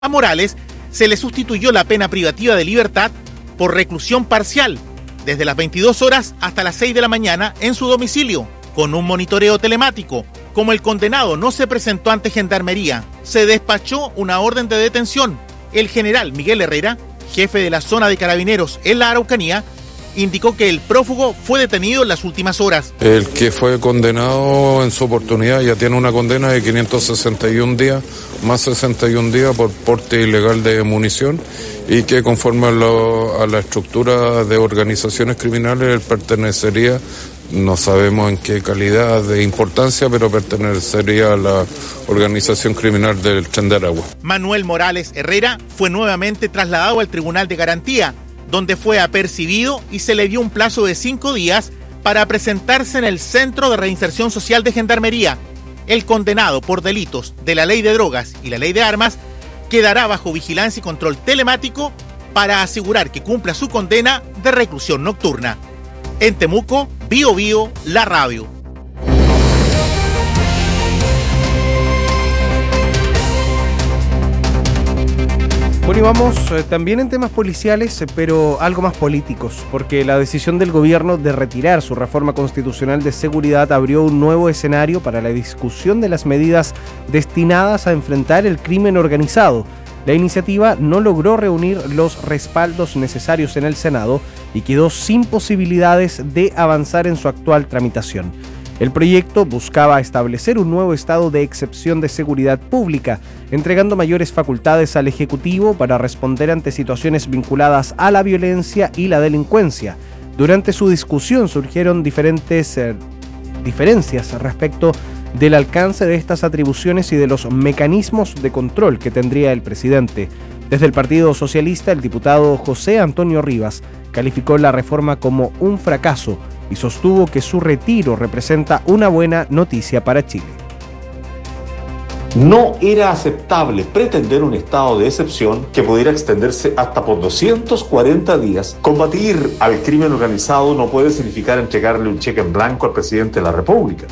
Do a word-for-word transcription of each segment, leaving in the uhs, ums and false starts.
A Morales se le sustituyó la pena privativa de libertad por reclusión parcial, desde las veintidós horas hasta las seis de la mañana en su domicilio, con un monitoreo telemático. Como el condenado no se presentó ante Gendarmería, se despachó una orden de detención. El general Miguel Herrera, jefe de la zona de Carabineros en la Araucanía, indicó que el prófugo fue detenido en las últimas horas. El que fue condenado en su oportunidad ya tiene una condena de quinientos sesenta y un días, más sesenta y un días por porte ilegal de munición, y que conforme a, lo, a la estructura de organizaciones criminales él pertenecería, no sabemos en qué calidad de importancia, pero pertenecería a la organización criminal del Tren de Aragua. Manuel Morales Herrera fue nuevamente trasladado al Tribunal de Garantía, donde fue apercibido y se le dio un plazo de cinco días para presentarse en el Centro de Reinserción Social de Gendarmería. El condenado por delitos de la Ley de Drogas y la Ley de Armas quedará bajo vigilancia y control telemático para asegurar que cumpla su condena de reclusión nocturna. En Temuco, Bío Bío, la radio. Bueno, y vamos eh, también en temas policiales, eh, pero algo más políticos, porque la decisión del gobierno de retirar su reforma constitucional de seguridad abrió un nuevo escenario para la discusión de las medidas destinadas a enfrentar el crimen organizado. La iniciativa no logró reunir los respaldos necesarios en el Senado y quedó sin posibilidades de avanzar en su actual tramitación. El proyecto buscaba establecer un nuevo estado de excepción de seguridad pública, entregando mayores facultades al Ejecutivo para responder ante situaciones vinculadas a la violencia y la delincuencia. Durante su discusión surgieron diferentes eh, diferencias respecto del alcance de estas atribuciones y de los mecanismos de control que tendría el presidente. Desde el Partido Socialista, el diputado José Antonio Rivas calificó la reforma como un fracaso y sostuvo que su retiro representa una buena noticia para Chile. No era aceptable pretender un estado de excepción que pudiera extenderse hasta por doscientos cuarenta días. Combatir al crimen organizado no puede significar entregarle un cheque en blanco al presidente de la República.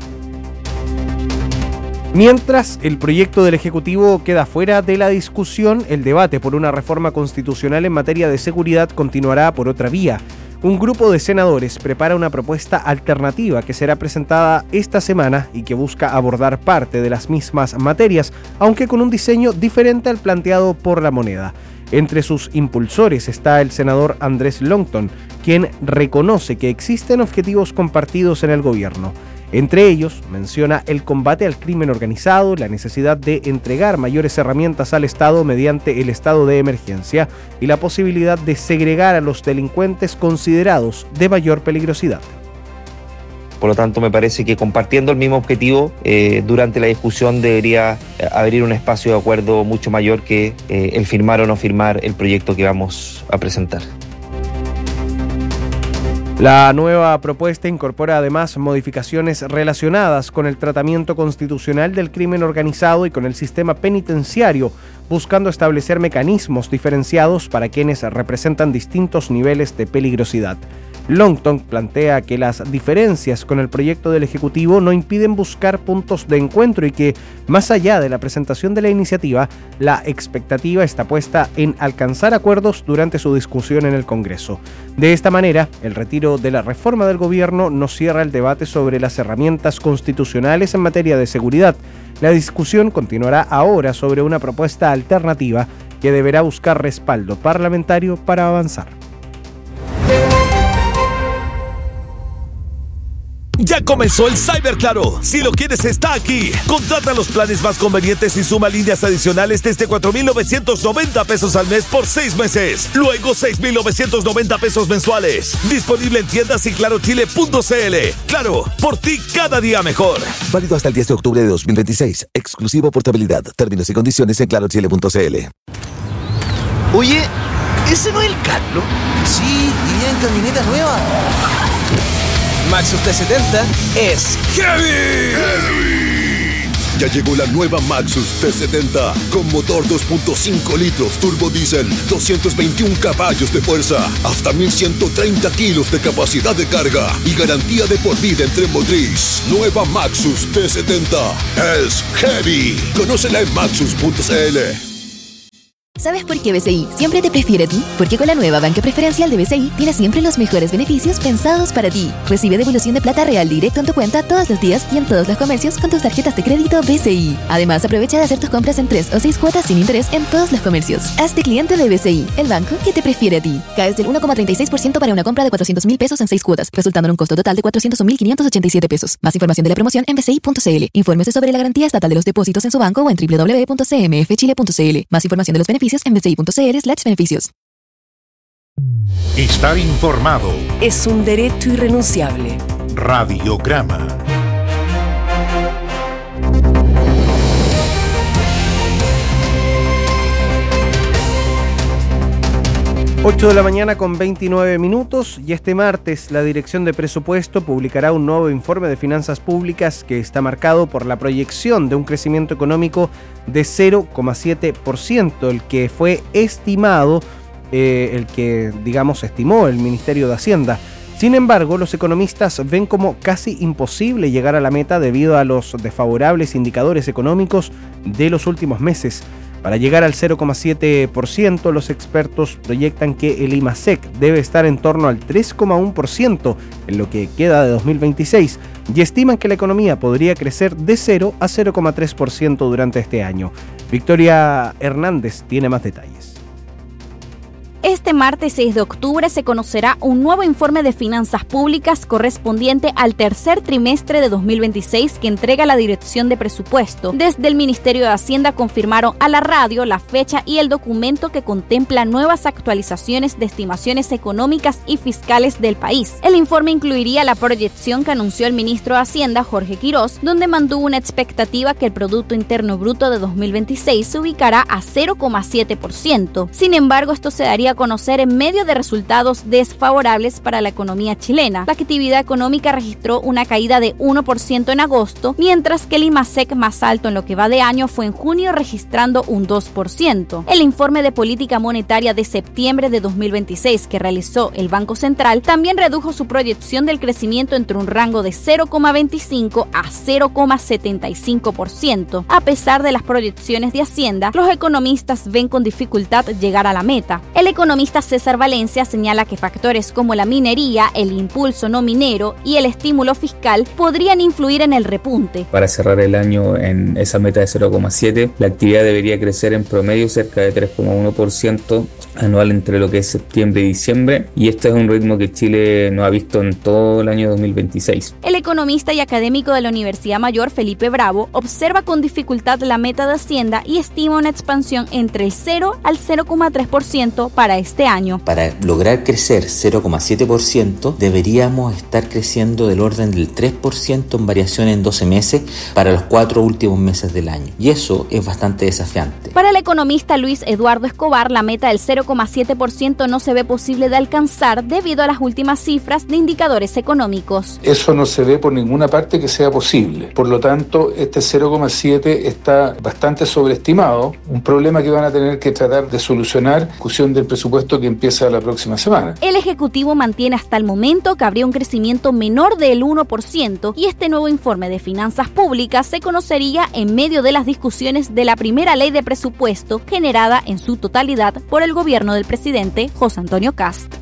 Mientras el proyecto del Ejecutivo queda fuera de la discusión, el debate por una reforma constitucional en materia de seguridad continuará por otra vía. Un grupo de senadores prepara una propuesta alternativa que será presentada esta semana y que busca abordar parte de las mismas materias, aunque con un diseño diferente al planteado por La Moneda. Entre sus impulsores está el senador Andrés Longton, quien reconoce que existen objetivos compartidos en el gobierno. Entre ellos, menciona el combate al crimen organizado, la necesidad de entregar mayores herramientas al Estado mediante el estado de emergencia y la posibilidad de segregar a los delincuentes considerados de mayor peligrosidad. Por lo tanto, me parece que compartiendo el mismo objetivo, eh, durante la discusión debería abrir un espacio de acuerdo mucho mayor que eh, el firmar o no firmar el proyecto que vamos a presentar. La nueva propuesta incorpora además modificaciones relacionadas con el tratamiento constitucional del crimen organizado y con el sistema penitenciario, buscando establecer mecanismos diferenciados para quienes representan distintos niveles de peligrosidad. Longton plantea que las diferencias con el proyecto del Ejecutivo no impiden buscar puntos de encuentro y que, más allá de la presentación de la iniciativa, la expectativa está puesta en alcanzar acuerdos durante su discusión en el Congreso. De esta manera, el retiro de la reforma del gobierno no cierra el debate sobre las herramientas constitucionales en materia de seguridad. La discusión continuará ahora sobre una propuesta alternativa que deberá buscar respaldo parlamentario para avanzar. Ya comenzó el Cyber Claro. Si lo quieres, está aquí. Contrata los planes más convenientes y suma líneas adicionales desde cuatro mil novecientos noventa pesos al mes por seis meses. Luego seis mil novecientos noventa pesos mensuales. Disponible en tiendas y claro chile punto c l. Claro, por ti cada día mejor. Válido hasta el diez de octubre de dos mil veintiséis. Exclusivo portabilidad. Términos y condiciones en claro chile punto c l. Oye, ¿ese no es el Carlos? Sí, iría en camioneta nueva. Maxus T setenta es heavy. heavy. Ya llegó la nueva Maxus T setenta con motor dos punto cinco litros turbo diésel, doscientos veintiún caballos de fuerza, hasta mil ciento treinta kilos de capacidad de carga y garantía de por vida en tren motriz. Nueva Maxus T setenta es heavy. Conócela en maxus punto c l. ¿Sabes por qué B C I siempre te prefiere a ti? Porque con la nueva banca preferencial de B C I tienes siempre los mejores beneficios pensados para ti. Recibe devolución de plata real directo en tu cuenta todos los días y en todos los comercios con tus tarjetas de crédito B C I. Además, aprovecha de hacer tus compras en tres o seis cuotas sin interés en todos los comercios. Hazte cliente de B C I, el banco que te prefiere a ti. Caes del uno coma treinta y seis por ciento para una compra de cuatrocientos mil pesos en seis cuotas, resultando en un costo total de cuatrocientos mil quinientos ochenta y siete pesos. Más información de la promoción en b c i punto c l. Infórmese sobre la garantía estatal de los depósitos en su banco o en w w w punto c m f chile punto c l. Más información de los beneficios en b c i punto c l slash beneficios. Estar informado es un derecho irrenunciable. Radiograma. ocho de la mañana con veintinueve minutos y este martes la Dirección de Presupuesto publicará un nuevo informe de finanzas públicas que está marcado por la proyección de un crecimiento económico de cero coma siete por ciento, el que fue estimado, eh, el que digamos estimó el Ministerio de Hacienda. Sin embargo, los economistas ven como casi imposible llegar a la meta debido a los desfavorables indicadores económicos de los últimos meses. Para llegar al cero coma siete por ciento, los expertos proyectan que el IMASEC debe estar en torno al tres coma uno por ciento en lo que queda de dos mil veintiséis y estiman que la economía podría crecer de cero a cero coma tres por ciento durante este año. Victoria Hernández tiene más detalles. Este martes seis de octubre se conocerá un nuevo informe de finanzas públicas correspondiente al tercer trimestre de dos mil veintiséis que entrega la Dirección de Presupuesto. Desde el Ministerio de Hacienda confirmaron a la radio la fecha y el documento que contempla nuevas actualizaciones de estimaciones económicas y fiscales del país. El informe incluiría la proyección que anunció el ministro de Hacienda, Jorge Quirós, donde mantuvo una expectativa que el Producto Interno Bruto de dos mil veintiséis se ubicará a cero coma siete por ciento. Sin embargo, esto se daría a conocer en medio de resultados desfavorables para la economía chilena. La actividad económica registró una caída de uno por ciento en agosto, mientras que el IMASEC más alto en lo que va de año fue en junio, registrando un dos por ciento. El informe de política monetaria de septiembre de dos mil veintiséis que realizó el Banco Central también redujo su proyección del crecimiento entre un rango de cero coma veinticinco a cero coma setenta y cinco por ciento. A pesar de las proyecciones de Hacienda, los economistas ven con dificultad llegar a la meta. El El economista César Valencia señala que factores como la minería, el impulso no minero y el estímulo fiscal podrían influir en el repunte. Para cerrar el año en esa meta de cero coma siete, la actividad debería crecer en promedio cerca de tres coma uno por ciento anual entre lo que es septiembre y diciembre, y este es un ritmo que Chile no ha visto en todo el año dos mil veintiséis. El economista y académico de la Universidad Mayor, Felipe Bravo, observa con dificultad la meta de Hacienda y estima una expansión entre el cero al cero coma tres por ciento para este año. Para lograr crecer cero coma siete por ciento deberíamos estar creciendo del orden del tres por ciento en variación en doce meses para los cuatro últimos meses del año, y eso es bastante desafiante. Para el economista Luis Eduardo Escobar, la meta del cero coma siete por ciento no se ve posible de alcanzar debido a las últimas cifras de indicadores económicos. Eso no se ve por ninguna parte que sea posible. Por lo tanto, este cero coma siete está bastante sobreestimado, un problema que van a tener que tratar de solucionar en discusión del presupuesto que empieza la próxima semana. El Ejecutivo mantiene hasta el momento que habría un crecimiento menor del uno por ciento y este nuevo informe de finanzas públicas se conocería en medio de las discusiones de la primera ley de presupuesto generada en su totalidad por el gobierno del presidente José Antonio Kast.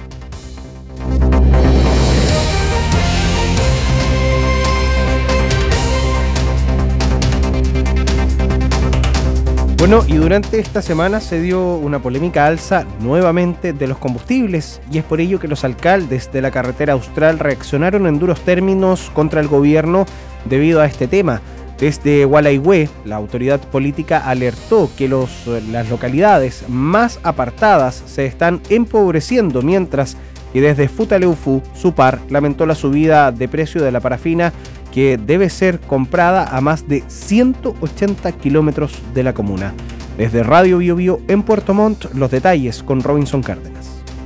Bueno, y durante esta semana se dio una polémica alza nuevamente de los combustibles y es por ello que los alcaldes de la carretera austral reaccionaron en duros términos contra el gobierno debido a este tema. Desde Gualaihue, la autoridad política alertó que los, las localidades más apartadas se están empobreciendo, mientras que desde Futaleufú, Supar lamentó la subida de precio de la parafina que debe ser comprada a más de ciento ochenta kilómetros de la comuna. Desde Radio Bio Bio en Puerto Montt, los detalles con Robinson Cárdenas.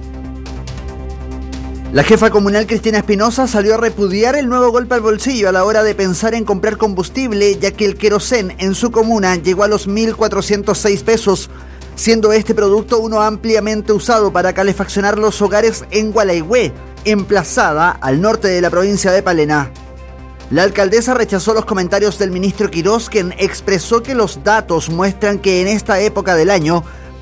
La jefa comunal Cristina Espinosa salió a repudiar el nuevo golpe al bolsillo a la hora de pensar en comprar combustible, ya que el querosén en su comuna llegó a los mil cuatrocientos seis pesos, siendo este producto uno ampliamente usado para calefaccionar los hogares en Gualaihue, emplazada al norte de la provincia de Palena. La alcaldesa rechazó los comentarios del ministro Quirós, quien expresó que los datos muestran que en esta época del año